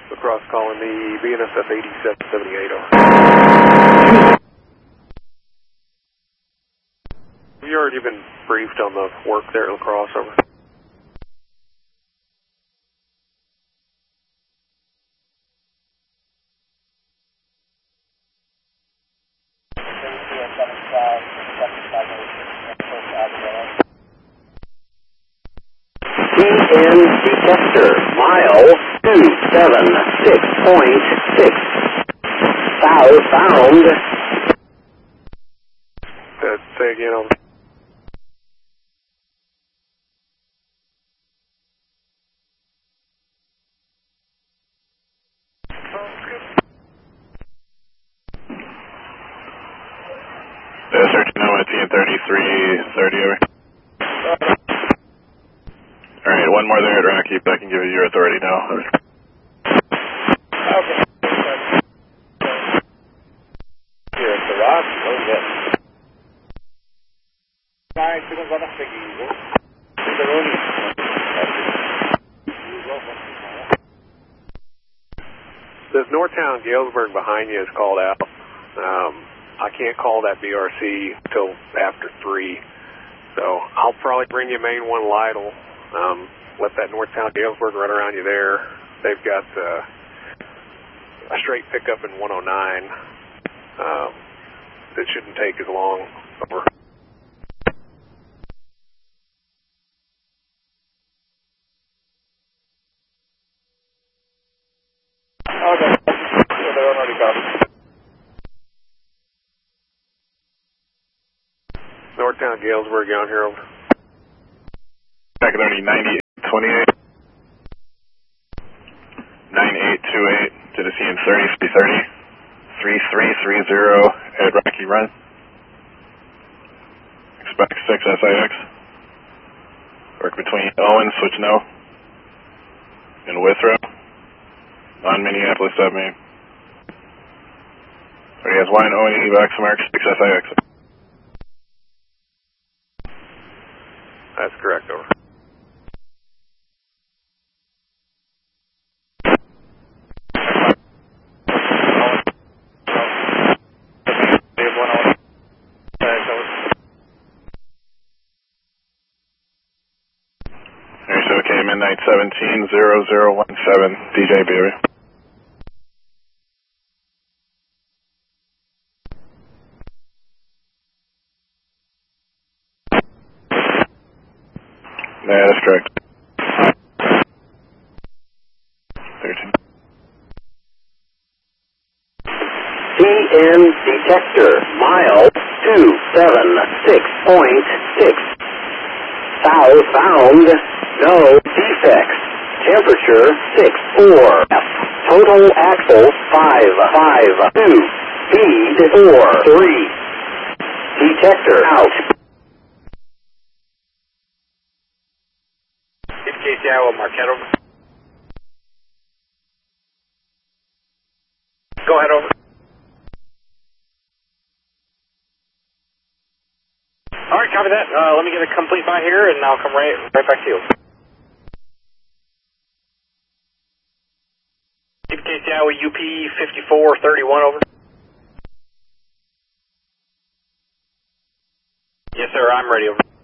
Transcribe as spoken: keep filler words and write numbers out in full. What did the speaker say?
Across calling the B N S F eighty-seven seventy-eight, over. Have you already been briefed on the work there at La Crosse, over? T N detector, mile two seven six point six. Foul found. Uh, say again, over. Uh, searching now at T N thirty-three thirty, over. Alright, one more there at Rocky, I can give you your authority now. Over. Okay. Here at the Rock, oh yes. Nine, signals on a figure. This Northtown Galesburg behind you is called out. Um, I can't call that B R C till after three, so I'll probably bring you main one Lytle. Um, let that Northtown Galesburg run around you there. They've got uh, a straight pickup in one oh nine. Um, it shouldn't take as long. Over. Okay. Yeah, they're already covered. Northtown Galesburg down here, over. Back at thirty, ninety-eight twenty-eight. ninety-eight twenty-eight to the C N thirty thirty. three three three zero at Rocky Run. Expect six S I X. Work between Owen, switch no, and Withrow on Minneapolis submain. Already has one Owen evac mark, six S I X. That's correct, over. Alright, so okay, midnight seventeen zero zero one seven, D J baby. Yeah, that's correct. thirteen. T N detector, mile two seven six point six. Foul found. No defects. Temperature six four. Total axle five five two. Speed four three. Detector out. K C I will Marquette, over. Go ahead, over. Alright, copy that. Uh, let me get a complete by here and I'll come right, right back to you. K C I with U P fifty-four thirty-one, over. Yes, sir, I'm ready, over.